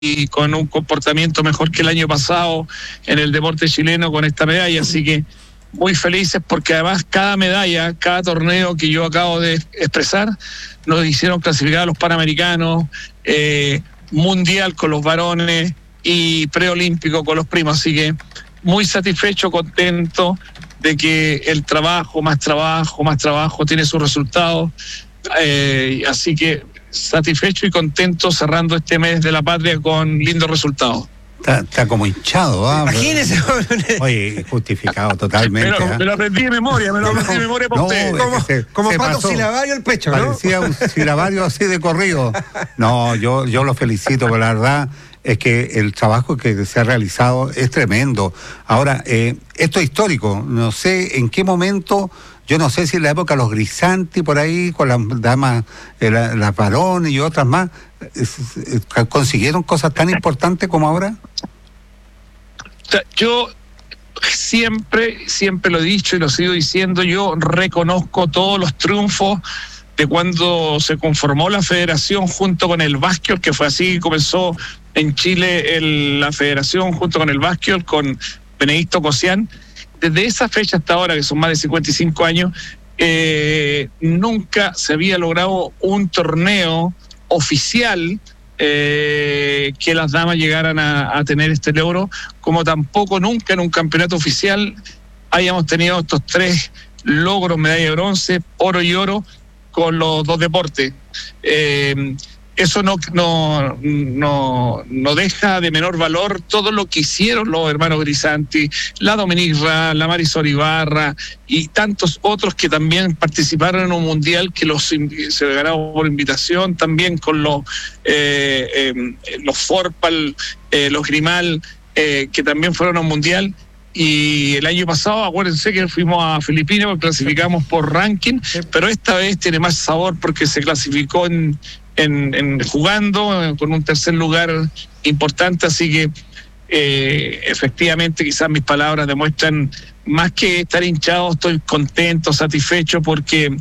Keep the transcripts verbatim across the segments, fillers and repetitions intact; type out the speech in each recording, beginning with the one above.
y con un comportamiento mejor que el año pasado en el deporte chileno con esta medalla, así que muy felices porque además cada medalla, cada torneo que yo acabo de expresar, nos hicieron clasificar a los Panamericanos, eh, Mundial con los varones y preolímpico con los primos, así que muy satisfecho, contento de que el trabajo, más trabajo, más trabajo tiene sus resultados, eh, así que satisfecho y contento cerrando este mes de la patria con lindos resultados. Está, está como hinchado, ¿ah? Imagínese. Oye, justificado totalmente. Pero, ¿eh? me lo aprendí de memoria, me lo aprendí de memoria por No, usted. Como, se, como se Pato pasó. Silabario el pecho, ¿no? Parecía un silabario así de corrido. No, yo, yo lo felicito, pero la verdad es que el trabajo que se ha realizado es tremendo. Ahora, eh, esto es histórico. No sé en qué momento, yo no sé si en la época de los Grisanti, por ahí, con las damas, eh, la, la Parón y otras más, es, es, ¿consiguieron cosas tan importantes como ahora? Yo siempre, siempre lo he dicho y lo sigo diciendo, yo reconozco todos los triunfos de cuando se conformó la federación junto con el básquetbol, que fue así, comenzó en Chile el, la federación junto con el básquetbol, con Benedicto Cosián. Desde esa fecha hasta ahora, que son más de cincuenta y cinco años, eh, nunca se había logrado un torneo oficial eh, que las damas llegaran a, a tener este logro, como tampoco nunca en un campeonato oficial hayamos tenido estos tres logros, medalla de bronce, oro y oro, con los dos deportes. Eh, eso no, no, no, no deja de menor valor todo lo que hicieron los hermanos Grisanti, la Dominique Ra, la Marisol Ibarra y tantos otros que también participaron en un mundial que los se ganaron por invitación, también con los eh, eh, los Forpal, eh, los Grimal, eh, que también fueron a un mundial. Y el año pasado, acuérdense que fuimos a Filipinas, clasificamos por ranking, pero esta vez tiene más sabor porque se clasificó en, en, en jugando con un tercer lugar importante, así que eh, efectivamente quizás mis palabras demuestran más que estar hinchado, estoy contento, satisfecho porque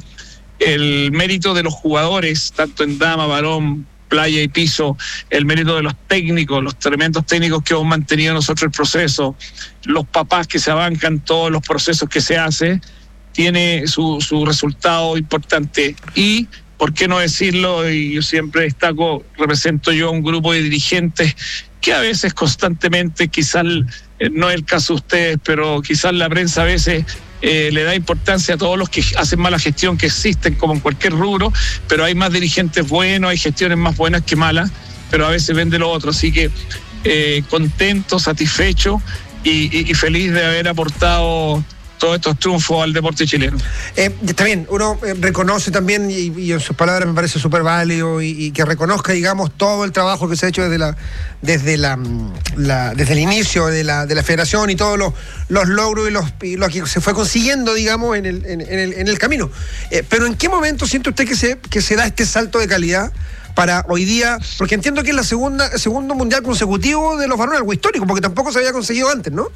el mérito de los jugadores, tanto en dama, varón, playa y piso, el mérito de los técnicos, los tremendos técnicos que hemos mantenido nosotros el proceso, los papás que se abancan todos los procesos que se hace, tiene su, su resultado importante. Y, ¿por qué no decirlo? Y yo siempre destaco, represento yo a un grupo de dirigentes que a veces constantemente, quizás eh, no es el caso de ustedes, pero quizás la prensa a veces Eh, le da importancia a todos los que hacen mala gestión, que existen como en cualquier rubro, pero hay más dirigentes buenos, hay gestiones más buenas que malas, pero a veces ven de lo otro, así que eh, contento, satisfecho y, y, y feliz de haber aportado todos estos triunfos al deporte chileno. Eh, está bien, uno eh, reconoce también, y, y en sus palabras me parece súper válido, y, y que reconozca, digamos, todo el trabajo que se ha hecho desde la desde la, la desde el inicio de la de la federación y todos los, los logros y los y lo que se fue consiguiendo, digamos, en el, en, en el, en el camino. Eh, pero ¿en qué momento siente usted que se, que se da este salto de calidad para hoy día? Porque entiendo que es la segunda, el segundo mundial consecutivo de los varones, algo histórico, porque tampoco se había conseguido antes, ¿no?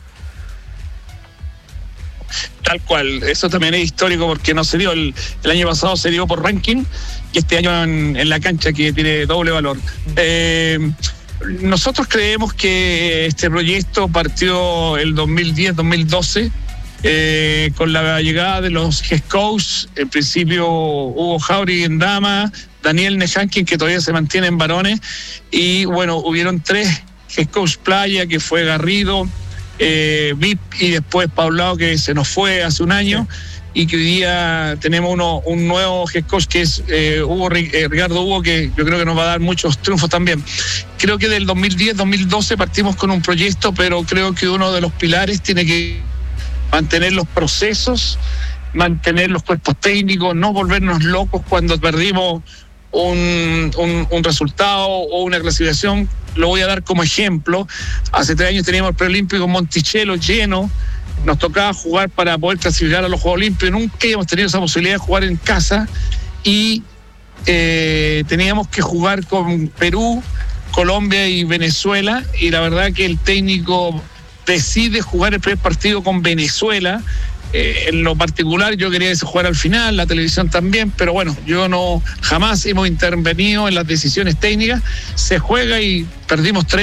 Tal cual, eso también es histórico porque no se dio, el, el año pasado se dio por ranking y este año en, en la cancha, que tiene doble valor. Eh, nosotros creemos que este proyecto partió el dos mil diez dos mil doce eh, con la llegada de los head coach, en principio Hugo Jauregui en dama, Daniel Nejankin, que todavía se mantiene en varones, y bueno, hubieron tres head coach playa, que fue Garrido, Eh, V I P y después Paulao, que se nos fue hace un año, sí. Y que hoy día tenemos uno, un nuevo head coach que es eh, Hugo, eh, Ricardo Hugo, que yo creo que nos va a dar muchos triunfos también. Creo que del dos mil diez dos mil doce partimos con un proyecto, pero creo que uno de los pilares tiene que mantener los procesos, mantener los cuerpos técnicos, no volvernos locos cuando perdimos un, un, un resultado o una clasificación. Lo voy a dar como ejemplo. Hace tres años teníamos el preolímpico Monticello lleno, nos tocaba jugar para poder clasificar a los Juegos Olímpicos, nunca habíamos tenido esa posibilidad de jugar en casa y eh, teníamos que jugar con Perú, Colombia y Venezuela, y la verdad que el técnico decide jugar el primer partido con Venezuela Eh, en lo particular yo quería que se jugara al final, la televisión también, pero bueno, yo no, jamás hemos intervenido en las decisiones técnicas. Se juega y perdimos tres